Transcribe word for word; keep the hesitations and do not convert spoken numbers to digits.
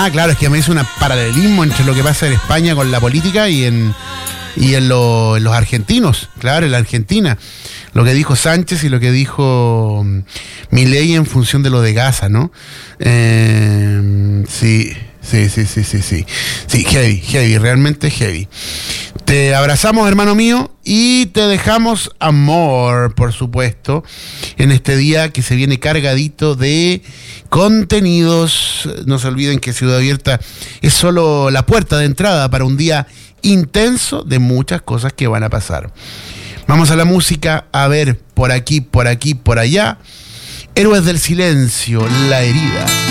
Ah, claro, es que me hizo un paralelismo entre lo que pasa en España con la política y en, y en, lo, en los argentinos, claro, en la Argentina. Lo que dijo Sánchez y lo que dijo Milei en función de lo de Gaza, ¿no? Eh, sí, sí, sí, sí, sí, sí. Sí, heavy, heavy, realmente heavy. Te abrazamos, hermano mío, y te dejamos amor, por supuesto, en este día que se viene cargadito de contenidos. No se olviden que Ciudad Abierta es solo la puerta de entrada para un día intenso de muchas cosas que van a pasar. Vamos a la música, a ver, por aquí, por aquí, por allá. Héroes del Silencio, La Herida.